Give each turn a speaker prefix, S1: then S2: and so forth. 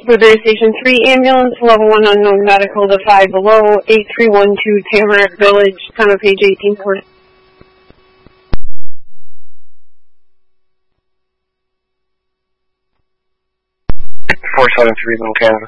S1: Woodbury Station 3 ambulance, level 1 unknown medical to 5 below, 8312 Tamarack Village, time of page 1840.
S2: 473 Little Canada.